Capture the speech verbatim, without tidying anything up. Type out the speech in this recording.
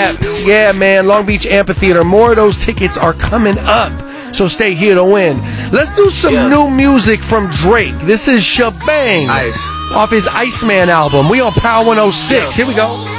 Steps. Yeah, man. Long Beach Amphitheater. More of those tickets are coming up. So stay here to win. Let's do some yeah. new music from Drake. This is Shebang. Ice. Off his Iceman album. We on Power one oh six. Yeah. Here we go.